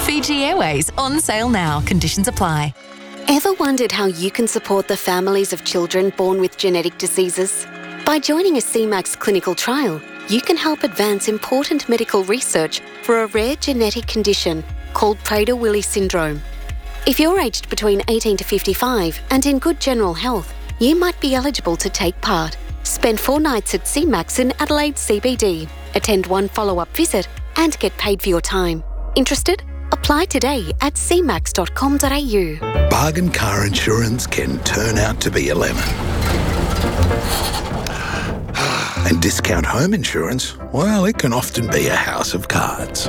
Fiji Airways on sale now. Conditions apply. Ever wondered how you can support the families of children born with genetic diseases? By joining a CMAX clinical trial, you can help advance important medical research for a rare genetic condition called Prader-Willi syndrome. If you're aged between 18 to 55 and in good general health, you might be eligible to take part. Spend 4 nights at CMAX in Adelaide CBD, attend 1 follow-up visit and get paid for your time. Interested? Apply today at cmax.com.au. Bargain car insurance can turn out to be a lemon. And discount home insurance, well, it can often be a house of cards.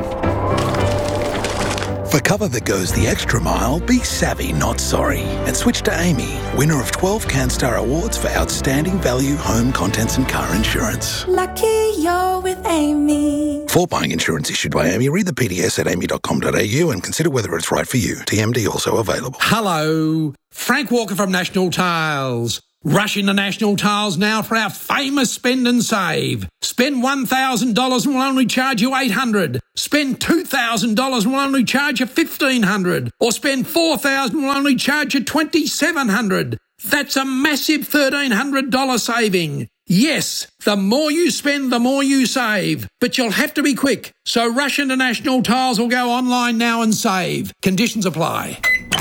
For cover that goes the extra mile, be savvy, not sorry. And switch to Amy, winner of 12 CanStar Awards for outstanding value home contents and car insurance. Lucky you're with Amy. For buying insurance issued by Amy, read the PDS at amy.com.au and consider whether it's right for you. TMD also available. Hello, Frank Walker from National Tiles. Rush into National Tiles now for our famous spend and save. Spend $1,000 and we'll only charge you $800. Spend $2,000 and we'll only charge you $1,500. Or spend $4,000 and we'll only charge you $2,700. That's a massive $1,300 saving. Yes, the more you spend, the more you save. But you'll have to be quick. So rush into National Tiles or go online now and save. Conditions apply.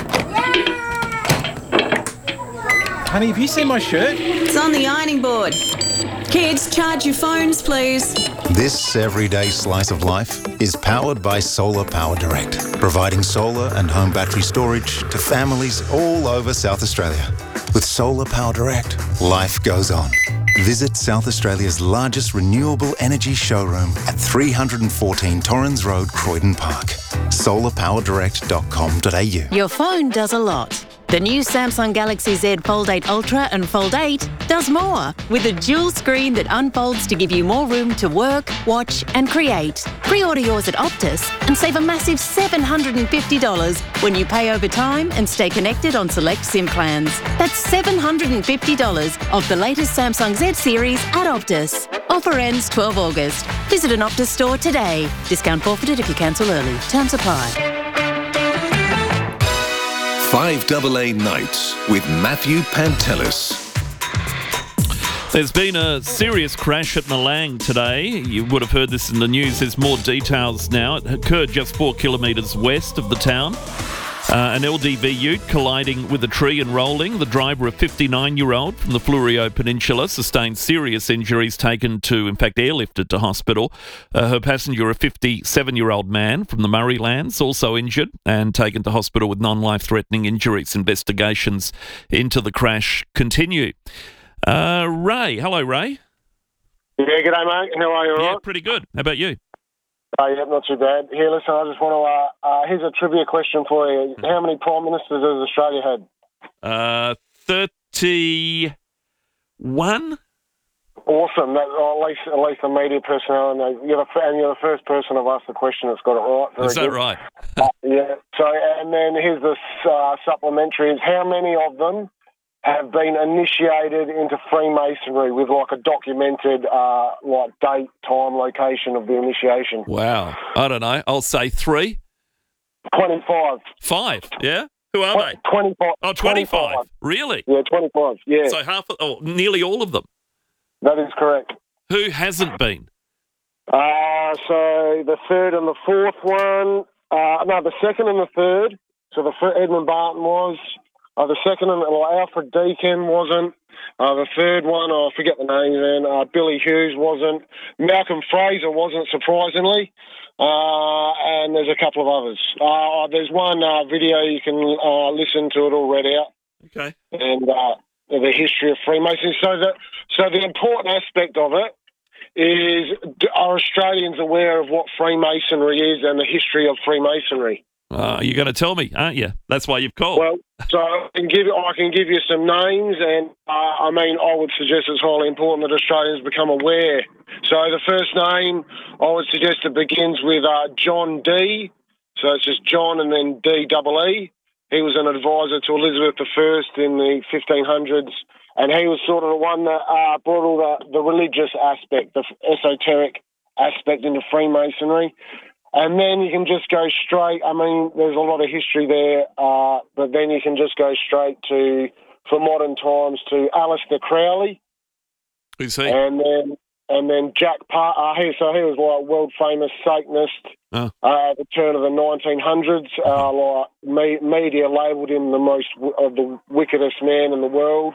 Honey, have you seen my shirt? It's on the ironing board. Kids, charge your phones, please. This everyday slice of life is powered by Solar Power Direct, providing solar and home battery storage to families all over South Australia. With Solar Power Direct, life goes on. Visit South Australia's largest renewable energy showroom at 314 Torrens Road, Croydon Park. solarpowerdirect.com.au. Your phone does a lot. The new Samsung Galaxy Z Fold 8 Ultra and Fold 8 does more, with a dual screen that unfolds to give you more room to work, watch and create. Pre-order yours at Optus and save a massive $750 when you pay over time and stay connected on select SIM plans. That's $750 off the latest Samsung Z series at Optus. Offer ends 12 August. Visit an Optus store today. Discount forfeited if you cancel early. Terms apply. 5AA Nights with Matthew Pantelis. There's been a serious crash at Malang today. You would have heard this in the news. There's more details now. It occurred just 4 kilometres west of the town. An LDV ute colliding with a tree and rolling. The driver, a 59-year-old from the Fleurieu Peninsula, sustained serious injuries, taken to, in fact, airlifted to hospital. Her passenger, a 57-year-old man from the Murraylands, also injured and taken to hospital with non-life-threatening injuries. Investigations into the crash continue. Ray. Hello, Ray. Yeah, g'day, mate. How are you? All Yeah, right? pretty good. How about you? Yeah, not too bad. Here, listen, I just want to, here's a trivia question for you. How many Prime Ministers has Australia had? 31. Awesome. That, at least the media personnel, and you're the first person I've asked the question that's got it right. Very Is that good. right? Yeah. So, and then here's the supplementary, is how many of them have been initiated into Freemasonry with like a documented date, time, location of the initiation? Wow. I don't know. I'll say 3. 25. 5, yeah? Who are they? 25. Oh, 25. Really? Yeah, 25, yeah. So nearly all of them. That is correct. Who hasn't been? So the third and the fourth one, the second and the third. So Edmund Barton was. The second one, Alfred Deakin wasn't. The third one, I forget the name then. Billy Hughes wasn't. Malcolm Fraser wasn't, surprisingly. And there's a couple of others. There's one video you can listen to it all read out. Okay. And the history of Freemasonry. So the important aspect of it is, are Australians aware of what Freemasonry is and the history of Freemasonry? You're going to tell me, aren't you? That's why you've called. Well, so I can give you some names, and I would suggest it's highly important that Australians become aware. So the first name, I would suggest it begins with John Dee. So it's just John and then D-double-E. He was an advisor to Elizabeth I in the 1500s, and he was sort of the one that brought all the religious aspect, the esoteric aspect into Freemasonry. And then you can just go straight. I mean, there's a lot of history there, but then you can just go straight to, for modern times, to Aleister Crowley. Who's he? And then Jack he was like world famous Satanist at the turn of the 1900s. Like media labelled him the wickedest man in the world.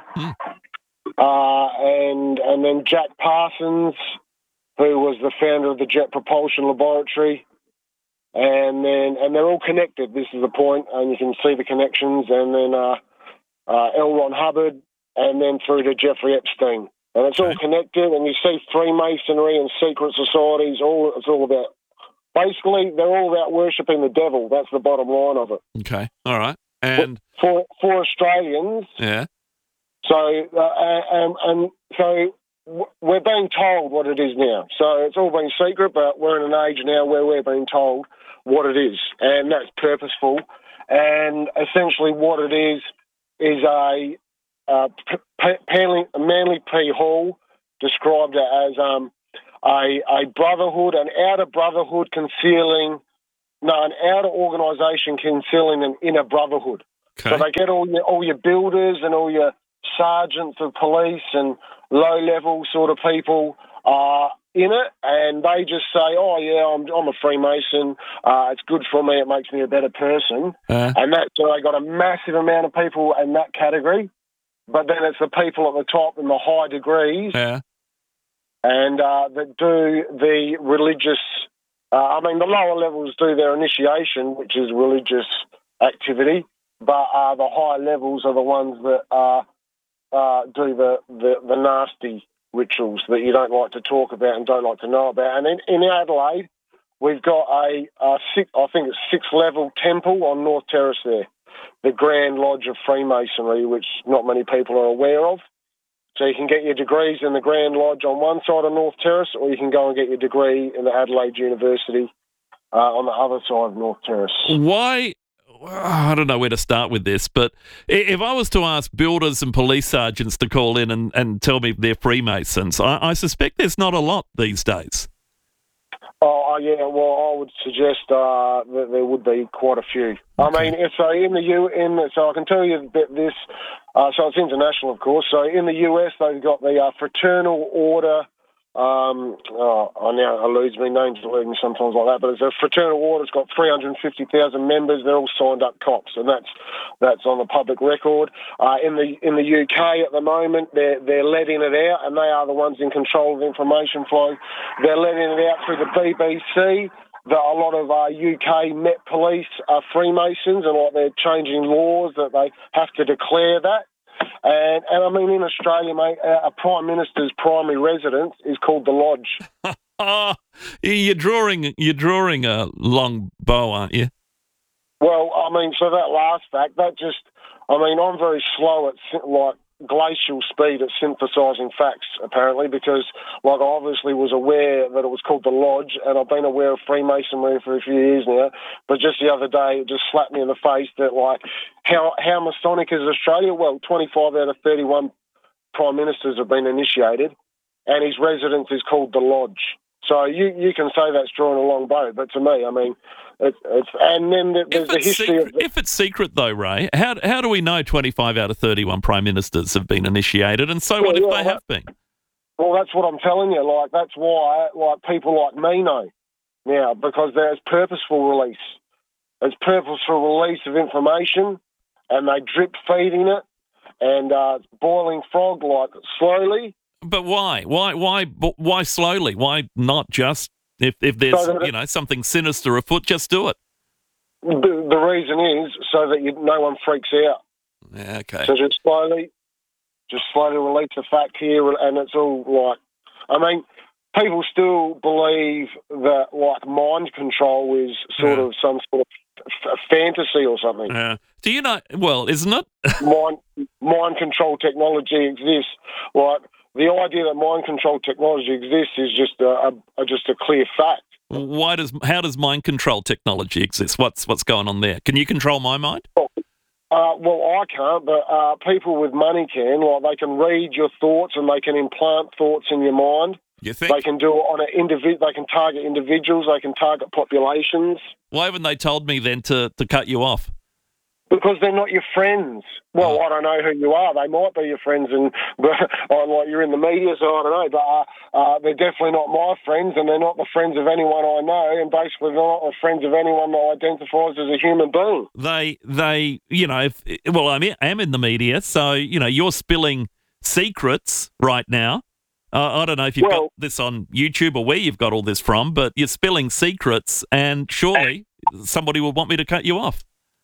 And then Jack Parsons, who was the founder of the Jet Propulsion Laboratory. And they're all connected. This is the point, and you can see the connections. And then L. Ron Hubbard, and then through to Jeffrey Epstein, and it's all connected. And you see Freemasonry and secret societies. It's all about. Basically, they're all about worshipping the devil. That's the bottom line of it. Okay, all right. And for Australians, yeah. So so we're being told what it is now. So it's all been secret, but we're in an age now where we're being told what it is, and that's purposeful. And essentially what it is a Manly P. Hall described it as a brotherhood, an outer brotherhood an outer organisation concealing an inner brotherhood. Okay. So they get all your builders and all your sergeants of police and low-level sort of people in it, and they just say, "Oh yeah, I'm a Freemason. It's good for me. It makes me a better person." And that's so they got a massive amount of people in that category. But then it's the people at the top in the high degrees, and that do the religious. The lower levels do their initiation, which is religious activity, but the higher levels are the ones that do the nasty rituals that you don't like to talk about and don't like to know about. And in Adelaide, we've got a 6-level temple on North Terrace there, the Grand Lodge of Freemasonry, which not many people are aware of. So you can get your degrees in the Grand Lodge on one side of North Terrace, or you can go and get your degree in the Adelaide University on the other side of North Terrace. Why? I don't know where to start with this, but if I was to ask builders and police sergeants to call in and tell me they're Freemasons, I suspect there's not a lot these days. Oh, yeah, well, I would suggest that there would be quite a few. Okay. I mean, so I can tell you that this, so it's international, of course. So in the US, they've got the Fraternal Order. Now eludes me, names elude me sometimes like that, but it's a fraternal order. It's got 350,000 members. They're all signed up cops, and that's on the public record. In the UK at the moment, they're letting it out, and they are the ones in control of the information flow. They're letting it out through the BBC. That a lot of UK Met Police are Freemasons, and like they're changing laws that they have to declare that. And I mean, in Australia, mate, a Prime Minister's primary residence is called the Lodge. You're drawing a long bow, aren't you? Well, I mean, so that last fact, I'm very slow at glacial speed at synthesising facts, apparently, because I obviously was aware that it was called the Lodge, and I've been aware of Freemasonry for a few years now, but just the other day it just slapped me in the face that how Masonic is Australia. Well, 25 out of 31 Prime Ministers have been initiated, and his residence is called the Lodge. So you can say that's drawing a long bow, but to me, I mean, it's and then there's the history of... If it's secret, though, Ray, how do we know 25 out of 31 Prime Ministers have been initiated, and so what if they have been? Well, that's what I'm telling you. That's why people like me know now, because there's purposeful release. There's purposeful release of information, and they drip feeding it, and boiling frog slowly. But why? Why slowly? Why not just if there's something sinister afoot, just do it? The reason is so that no one freaks out. Yeah, okay. So just slowly release the fact here, and it's all people still believe that mind control is sort of some sort of fantasy or something. Yeah. Do you know? Well, isn't it? mind control technology exists. The idea that mind control technology exists is just a clear fact. How does mind control technology exist? What's going on there? Can you control my mind? Well, I can't, but people with money can. They can read your thoughts and they can implant thoughts in your mind. You think? They can do it on they can target individuals, they can target populations. Why haven't they told me then to cut you off? Because they're not your friends. Well, I don't know who you are. They might be your friends, like you're in the media, so I don't know. But they're definitely not my friends, and they're not the friends of anyone I know, and basically they're not the friends of anyone that identifies as a human being. They, I am in the media, so you're spilling secrets right now. I don't know if you've got this on YouTube or where you've got all this from, but you're spilling secrets, and surely somebody will want me to cut you off.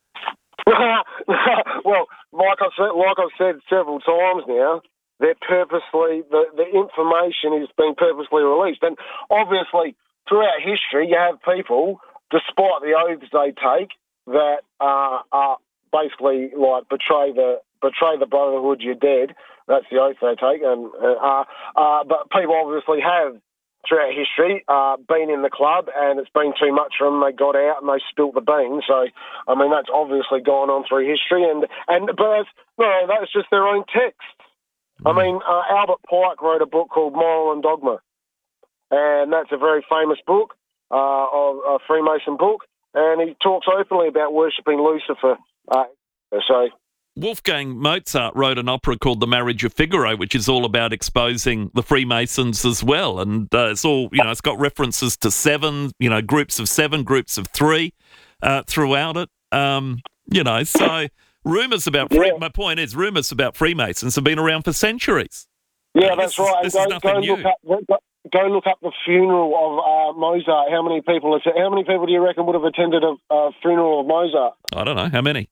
Well, like I've said several times now, they're purposely the information is being purposely released, and obviously throughout history you have people, despite the oaths they take, that are basically like betray the brotherhood. You're dead. That's the oath they take, and but people obviously have. Throughout history, been in the club, and it's been too much for them. They got out and they spilt the beans. So, I mean, that's obviously gone on through history, but that's just their own texts. I mean, Albert Pike wrote a book called Moral and Dogma, and that's a very famous book, a Freemason book, and he talks openly about worshipping Lucifer. Wolfgang Mozart wrote an opera called The Marriage of Figaro, which is all about exposing the Freemasons as well. And it's all, it's got references to seven, groups of seven, groups of three throughout it. So rumours about, my point is, rumours about Freemasons have been around for centuries. Yeah, that's right. This is nothing new. Go look up the funeral of Mozart. How many people do you reckon would have attended a funeral of Mozart? I don't know. How many?